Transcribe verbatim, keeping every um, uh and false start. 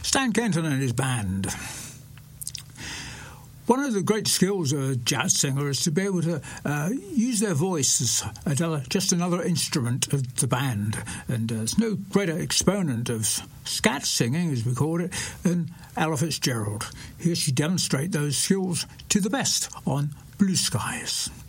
Stan Kenton and his band. One of the great skills of a jazz singer is to be able to uh, use their voice as another, just another instrument of the band. And uh, there's no greater exponent of scat singing, as we call it, than Ella Fitzgerald. Here she demonstrates those skills to the best on Blue Skies.